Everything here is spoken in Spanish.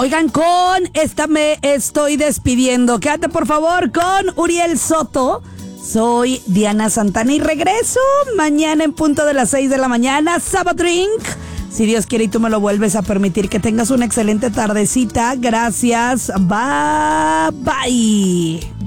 Oigan, con esta me estoy despidiendo. Quédate por favor con Uriel Soto. Soy Diana Santana y regreso mañana en punto de las 6 de la mañana. Sabadrink. Si Dios quiere y tú me lo vuelves a permitir, que tengas una excelente tardecita. Gracias. Bye, bye.